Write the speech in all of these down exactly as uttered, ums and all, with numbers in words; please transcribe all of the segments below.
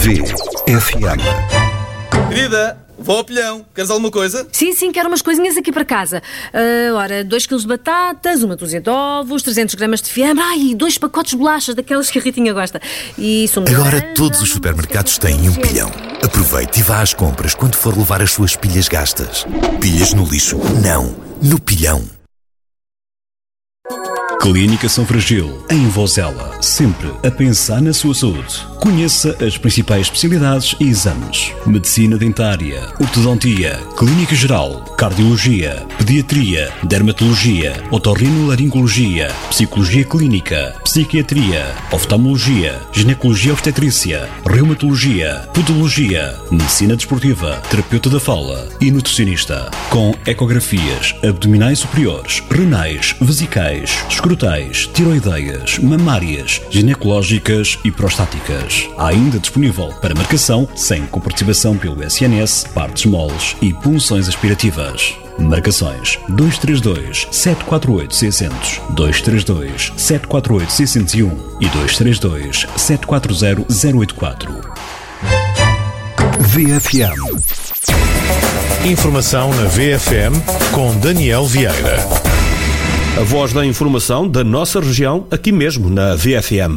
V F M. Querida, vou ao pilhão. Queres alguma coisa? Sim, sim, quero umas coisinhas aqui para casa. Uh, ora, dois quilos de batatas, uma dúzia de ovos, trezentos gramas de fiambre, ai, e dois pacotes de bolachas, daquelas que a Ritinha gosta. E sumo de Agora laranja, todos os supermercados têm um pilhão. Aproveite e vá às compras quando for levar as suas pilhas gastas. Pilhas no lixo? Não, no pilhão. Clínica São Fragil, em Vozela, sempre a pensar na sua saúde. Conheça as principais especialidades e exames: medicina dentária, ortodontia, clínica geral, cardiologia, pediatria, dermatologia, otorrinolaringologia, psicologia clínica, psiquiatria, oftalmologia, ginecologia obstetrícia, reumatologia, podologia, medicina desportiva, terapeuta da fala e nutricionista, com ecografias abdominais superiores, renais, vesicais, escrotais, tiroideias, mamárias, ginecológicas e prostáticas. Há ainda disponível para marcação, sem comparticipação pelo S N S, partes moles e punções aspirativas. Marcações dois três dois, sete quatro oito, seis zero zero, dois três dois, sete quatro oito, seis zero um e dois três dois, sete quatro zero, zero oito quatro. V F M. Informação na V F M com Daniel Vieira. A voz da informação da nossa região, aqui mesmo na V F M.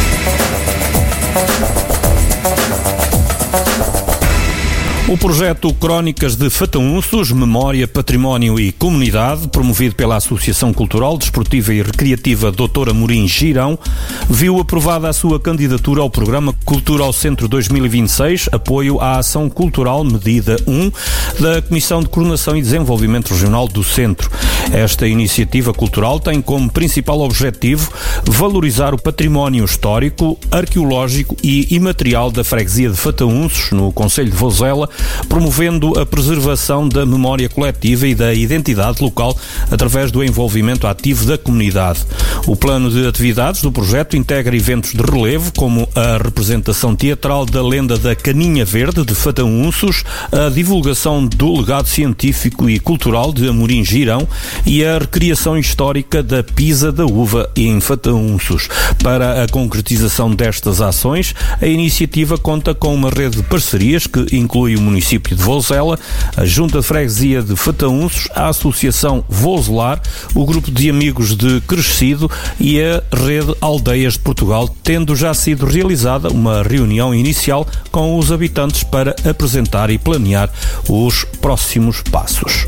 O projeto Crónicas de Fataúnços, Memória, Património e Comunidade, promovido pela Associação Cultural, Desportiva e Recreativa doutor Amorim Girão, viu aprovada a sua candidatura ao Programa Cultural Centro dois mil e vinte e seis, apoio à ação cultural medida um da Comissão de Coordenação e Desenvolvimento Regional do Centro. Esta iniciativa cultural tem como principal objetivo valorizar o património histórico, arqueológico e imaterial da freguesia de Fataúnços, no concelho de Vozela, promovendo a preservação da memória coletiva e da identidade local através do envolvimento ativo da comunidade. O plano de atividades do projeto integra eventos de relevo, como a representação teatral da lenda da Caninha Verde de Fataúnços, a divulgação do legado científico e cultural de Amorim Girão e a recriação histórica da Pisa da Uva em Fataúnços. Para a concretização destas ações, a iniciativa conta com uma rede de parcerias que inclui o município de Vozela, a Junta de Freguesia de Fataúnços, a Associação Vozelar, o Grupo de Amigos de Crescido e a Rede Aldeias de Portugal, tendo já sido realizada uma reunião inicial com os habitantes para apresentar e planear os próximos passos.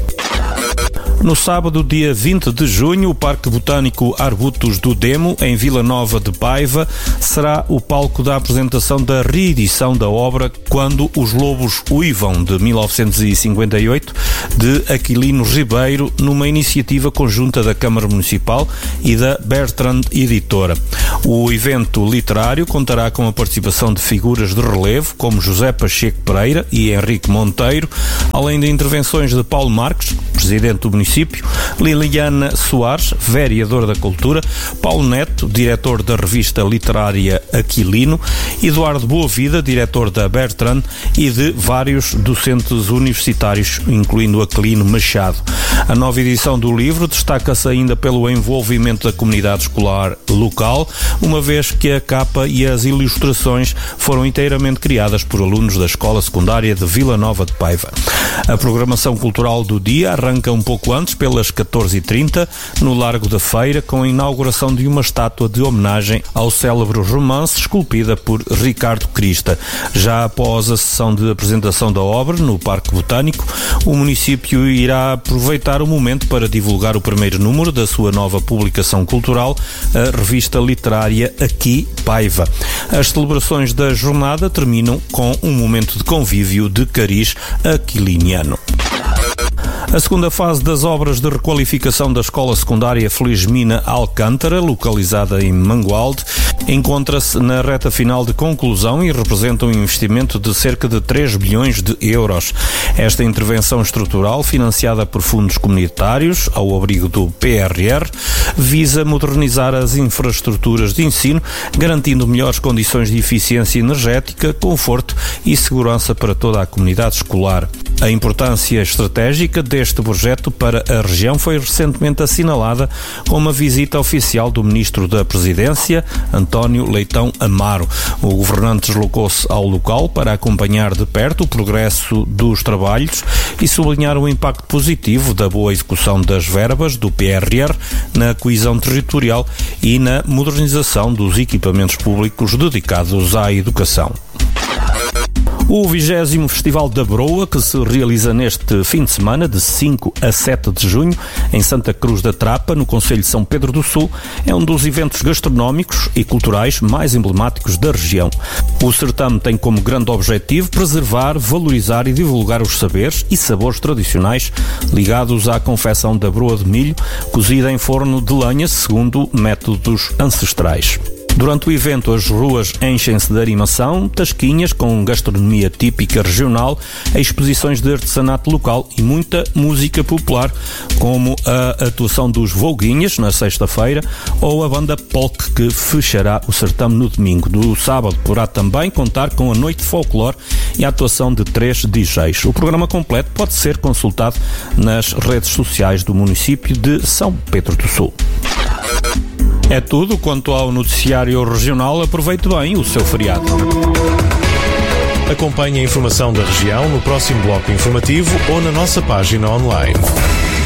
No sábado, dia vinte de junho, o Parque Botânico Arbutos do Demo, em Vila Nova de Paiva, será o palco da apresentação da reedição da obra Quando os Lobos Uivam, de mil novecentos e cinquenta e oito, de Aquilino Ribeiro, numa iniciativa conjunta da Câmara Municipal e da Bertrand Editora. O evento literário contará com a participação de figuras de relevo, como José Pacheco Pereira e Henrique Monteiro, além de intervenções de Paulo Marques, presidente do município, Liliana Soares, vereadora da Cultura, Paulo Neto, diretor da revista literária Aquilino, Eduardo Boavida, diretor da Bertrand, e de vários docentes universitários, incluindo Aquilino Machado. A nova edição do livro destaca-se ainda pelo envolvimento da comunidade escolar local, uma vez que a capa e as ilustrações foram inteiramente criadas por alunos da Escola Secundária de Vila Nova de Paiva. A programação cultural do dia arranca um pouco antes, pelas catorze e trinta, no Largo da Feira, com a inauguração de uma estátua de homenagem ao célebre romance esculpida por Ricardo Crista. Já após a sessão de apresentação da obra no Parque Botânico, o município irá aproveitar o momento para divulgar o primeiro número da sua nova publicação cultural, a revista literária Aqui Paiva. As celebrações da jornada terminam com um momento de convívio de cariz aquiliniano. A segunda fase das obras de requalificação da Escola Secundária Felizmina Alcântara, localizada em Mangualde, encontra-se na reta final de conclusão e representa um investimento de cerca de três bilhões de euros. Esta intervenção estrutural, financiada por fundos comunitários, ao abrigo do P R R, visa modernizar as infraestruturas de ensino, garantindo melhores condições de eficiência energética, conforto e segurança para toda a comunidade escolar. A importância estratégica deste projeto para a região foi recentemente assinalada com uma visita oficial do Ministro da Presidência, António Leitão Amaro. O governante deslocou-se ao local para acompanhar de perto o progresso dos trabalhos e sublinhar o impacto positivo da boa execução das verbas do P R R na coesão territorial e na modernização dos equipamentos públicos dedicados à educação. O vigésimo Festival da Broa, que se realiza neste fim de semana, de cinco a sete de junho, em Santa Cruz da Trapa, no concelho de São Pedro do Sul, é um dos eventos gastronómicos e culturais mais emblemáticos da região. O certame tem como grande objetivo preservar, valorizar e divulgar os saberes e sabores tradicionais ligados à confecção da broa de milho, cozida em forno de lenha segundo métodos ancestrais. Durante o evento, as ruas enchem-se de animação, tasquinhas com gastronomia típica regional, exposições de artesanato local e muita música popular, como a atuação dos Volguinhas na sexta-feira ou a banda Polk, que fechará o certame no domingo. Do sábado poderá também contar com a noite de folclore e a atuação de três D Js. O programa completo pode ser consultado nas redes sociais do município de São Pedro do Sul. É tudo quanto ao noticiário regional. Aproveite bem o seu feriado. Acompanhe a informação da região no próximo bloco informativo ou na nossa página online.